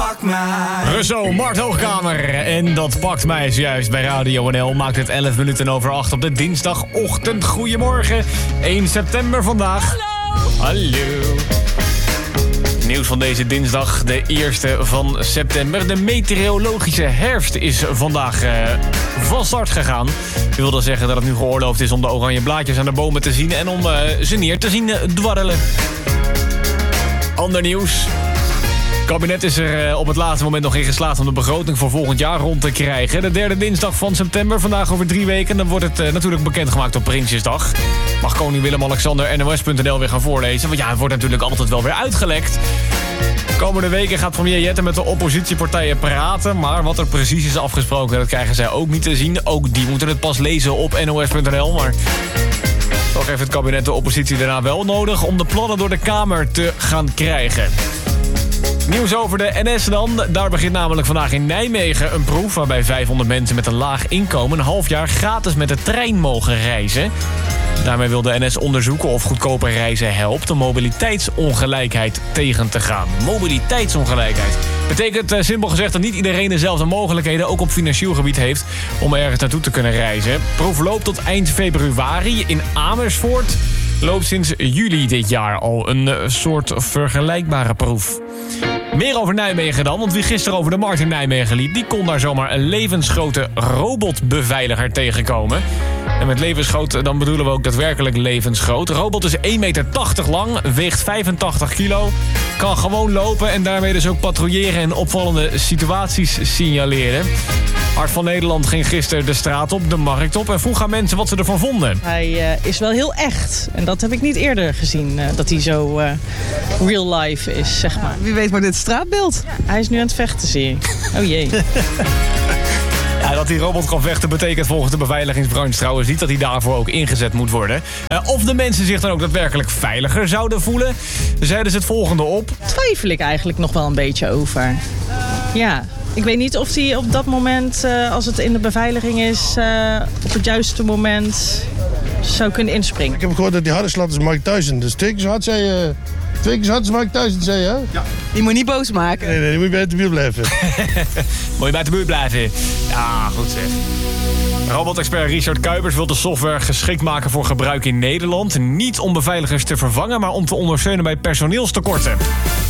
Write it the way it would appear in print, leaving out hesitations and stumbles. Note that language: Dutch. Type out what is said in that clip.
Pak mij. Russo, Mart Hoogkamer. En dat pakt mij juist bij Radio NL. Maakt het 11 minuten over 8 op de dinsdagochtend. Goedemorgen, 1 september vandaag. Hallo. Nieuws van deze dinsdag, de 1e van september. De meteorologische herfst is vandaag van start gegaan. Dat wil dan zeggen dat het nu geoorloofd is om de oranje blaadjes aan de bomen te zien... en om ze neer te zien dwarrelen. Ander nieuws. Het kabinet is er op het laatste moment nog in geslaagd om de begroting voor volgend jaar rond te krijgen. De derde dinsdag van september, vandaag over 3 weken. Dan wordt het natuurlijk bekendgemaakt op Prinsjesdag. Mag koning Willem-Alexander NOS.nl weer gaan voorlezen. Want ja, het wordt natuurlijk altijd wel weer uitgelekt. Komende weken gaat premier Jette met de oppositiepartijen praten. Maar wat er precies is afgesproken, dat krijgen zij ook niet te zien. Ook die moeten het pas lezen op NOS.nl. Maar toch heeft het kabinet de oppositie daarna wel nodig om de plannen door de Kamer te gaan krijgen. Nieuws over de NS dan. Daar begint namelijk vandaag in Nijmegen een proef... waarbij 500 mensen met een laag inkomen... een half jaar gratis met de trein mogen reizen. Daarmee wil de NS onderzoeken of goedkoper reizen helpt... om mobiliteitsongelijkheid tegen te gaan. Mobiliteitsongelijkheid. Betekent simpel gezegd dat niet iedereen dezelfde mogelijkheden... ook op financieel gebied heeft om ergens naartoe te kunnen reizen. Proef loopt tot eind februari in Amersfoort... loopt sinds juli dit jaar al een soort vergelijkbare proef. Meer over Nijmegen dan, want wie gisteren over de markt in Nijmegen liep... die kon daar zomaar een levensgrote robotbeveiliger tegenkomen. En met levensgroot dan bedoelen we ook daadwerkelijk levensgroot. De robot is 1,80 meter lang, weegt 85 kilo... kan gewoon lopen en daarmee dus ook patrouilleren... en opvallende situaties signaleren. Hart van Nederland ging gisteren de straat op, de markt op... en vroeg aan mensen wat ze ervan vonden. Hij is wel heel echt. En dat heb ik niet eerder gezien, dat hij zo real life is, zeg maar. Wie weet maar dit straatbeeld. Hij is nu aan het vechten, zie ik. Oh jee. Ja, dat die robot kan vechten betekent volgens de beveiligingsbranche trouwens niet... dat hij daarvoor ook ingezet moet worden. Of de mensen zich dan ook daadwerkelijk veiliger zouden voelen... zeiden ze het volgende op. Twijfel ik eigenlijk nog wel een beetje over. Ja. Ik weet niet of hij op dat moment, als het in de beveiliging is... op het juiste moment zou kunnen inspringen. Ik heb gehoord dat die harde slat is Mike Tyson. Dus 2 keer zo hard zei je... 2 keer zo hard is Mike Tyson, zei je, hè? Ja. Die moet je niet boos maken. Nee, die moet je bij de buurt blijven. Moet je bij de buurt blijven. Ja, goed zeg. Robotexpert Richard Kuipers wil de software geschikt maken voor gebruik in Nederland. Niet om beveiligers te vervangen, maar om te ondersteunen bij personeelstekorten.